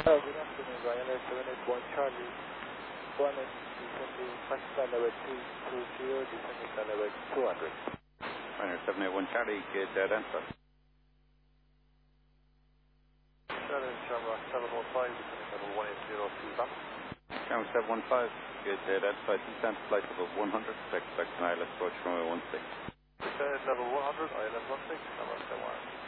Good afternoon, Ryan. 781 Charlie. One is descending Pakistan level 220, descending level 200. Ryanair 781 Charlie, good answer. Charlie, Shamrock 715, descending level 180, back. Channel 715, good answer. Descent flight level 100, expect an ILS approach runway 16. Descending level 100, ILS 16, Shamrock 71.